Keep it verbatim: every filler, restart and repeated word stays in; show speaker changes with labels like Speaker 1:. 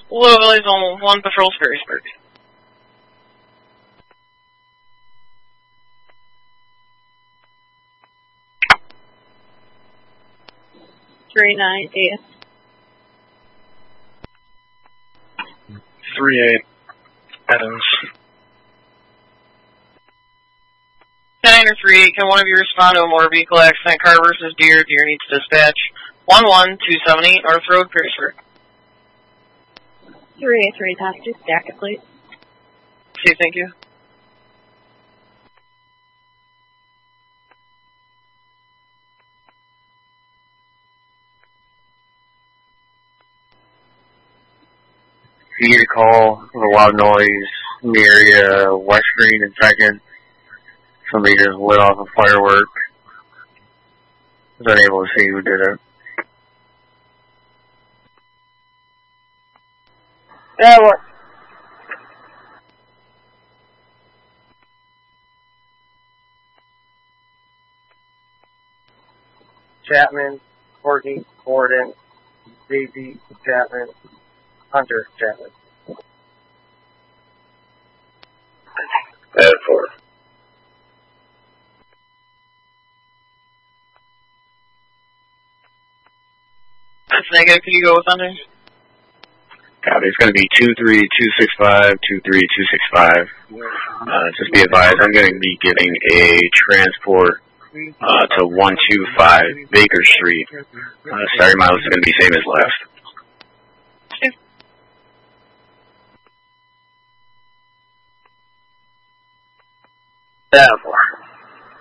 Speaker 1: Louisville is on one patrol, Sperrysburg.
Speaker 2: Three nine eight.
Speaker 3: Three eight. Adams.
Speaker 1: Nine or three, can one of you respond to a motor vehicle accident, car versus Deer? Deer needs dispatch. One one two seven eight North Road, Pearisburg.
Speaker 2: Three eight three, task two, stack it, please.
Speaker 1: Okay, thank you.
Speaker 3: You need a call with a lot of noise in the area, West Green and Second. Somebody just lit off a firework. I was unable to see who did it.
Speaker 4: Yeah, what? Chapman, Courtney, Gordon, Daisy, Chapman, Hunter, Chapman.
Speaker 3: Bad four.
Speaker 1: That's negative, can you go with Thunder?
Speaker 3: Copy, it's going to be two three two six five, two three two six five. Uh, just be advised, I'm going to be getting a transport uh, to one two five Baker Street. Uh, starting miles is going to be same as last.
Speaker 4: Bad four.